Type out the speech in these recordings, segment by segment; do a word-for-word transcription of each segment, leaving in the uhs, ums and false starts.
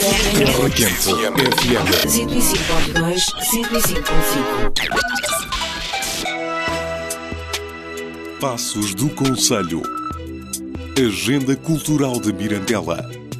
R oitenta F M. cento e cinco ponto dois, cento e cinco ponto cinco. Passos do Conselho. Agenda Cultural de Mirandela.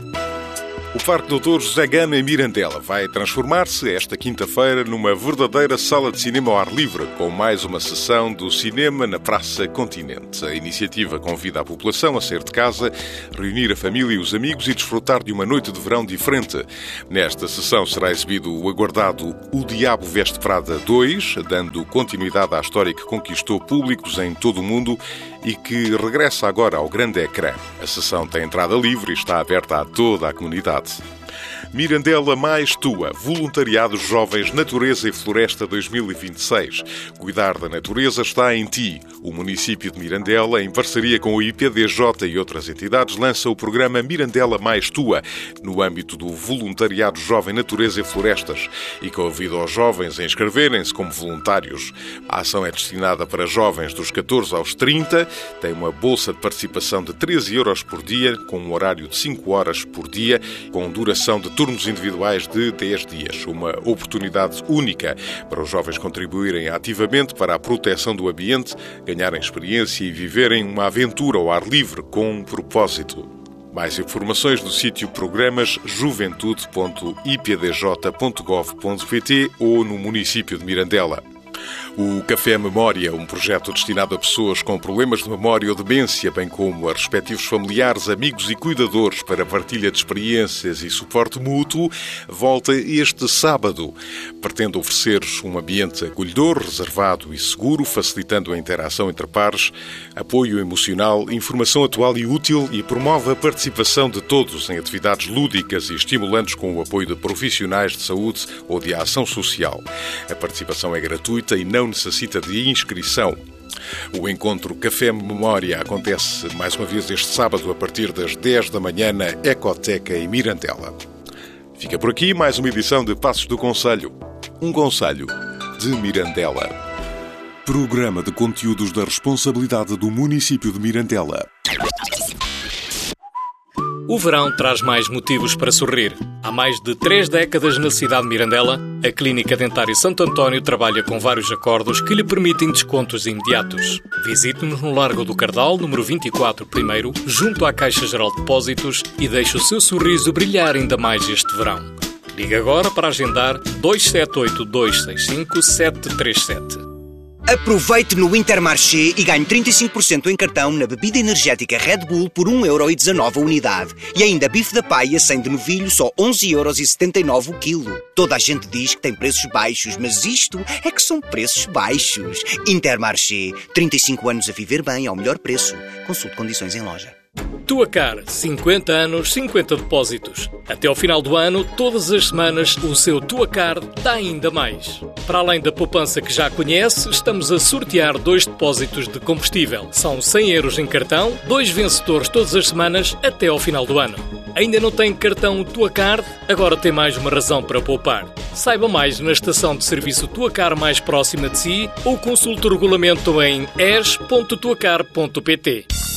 O Parque doutor José Gama, em Mirandela, vai transformar-se esta quinta-feira numa verdadeira sala de cinema ao ar livre, com mais uma sessão do cinema na Praça Continente. A iniciativa convida a população a sair de casa, reunir a família e os amigos e desfrutar de uma noite de verão diferente. Nesta sessão será exibido o aguardado O Diabo Veste Prada dois, dando continuidade à história que conquistou públicos em todo o mundo e que regressa agora ao grande ecrã. A sessão tem entrada livre e está aberta a toda a comunidade. Mirandela Mais Tua, Voluntariado Jovens Natureza e Floresta dois mil e vinte e seis. Cuidar da natureza está em ti. O município de Mirandela, em parceria com o I P D J e outras entidades, lança o programa Mirandela Mais Tua, no âmbito do Voluntariado Jovem Natureza e Florestas, e convida os jovens a inscreverem-se como voluntários. A ação é destinada para jovens dos catorze aos trinta, tem uma bolsa de participação de treze euros por dia, com um horário de cinco horas por dia, com duração de turnos individuais de dez dias. Uma oportunidade única para os jovens contribuírem ativamente para a proteção do ambiente, ganharem experiência e viverem uma aventura ao ar livre com um propósito. Mais informações no sítio programas juventude ponto i p d j ponto gov ponto p t ou no município de Mirandela. O Café Memória, um projeto destinado a pessoas com problemas de memória ou demência, bem como a respectivos familiares, amigos e cuidadores para partilha de experiências e suporte mútuo, volta este sábado. Pretende oferecer um ambiente acolhedor, reservado e seguro, facilitando a interação entre pares, apoio emocional, informação atual e útil e promove a participação de todos em atividades lúdicas e estimulantes com o apoio de profissionais de saúde ou de ação social. A participação é gratuita e não necessita de inscrição. O encontro Café Memória acontece mais uma vez este sábado a partir das dez da manhã na Ecoteca em Mirandela. Fica por aqui mais uma edição de Passos do Conselho. Um conselho de Mirandela. Programa de conteúdos da responsabilidade do município de Mirandela. O verão traz mais motivos para sorrir. Há mais de três décadas na cidade de Mirandela, a Clínica Dentária Santo António trabalha com vários acordos que lhe permitem descontos imediatos. Visite-nos no Largo do Cardal, número vinte e quatro, primeiro, junto à Caixa Geral de Depósitos e deixe o seu sorriso brilhar ainda mais este verão. Ligue agora para agendar dois sete oito, dois seis cinco, sete três sete. Aproveite no Intermarché e ganhe trinta e cinco por cento em cartão na bebida energética Red Bull por um euro e dezanove a unidade. E ainda bife da paia sem de novilho, só onze euros e setenta e nove o quilo. Toda a gente diz que tem preços baixos, mas isto é que são preços baixos. Intermarché, trinta e cinco anos a viver bem ao melhor preço. Consulte condições em loja. Tuacar, cinquenta anos, cinquenta depósitos. Até ao final do ano, todas as semanas, o seu Tuacar dá ainda mais. Para além da poupança que já conhece, estamos a sortear dois depósitos de combustível. São cem euros em cartão, dois vencedores todas as semanas até ao final do ano. Ainda não tem cartão Tuacar? Agora tem mais uma razão para poupar. Saiba mais na estação de serviço Tuacar mais próxima de si ou consulte o regulamento em e r s ponto tuacar ponto p t.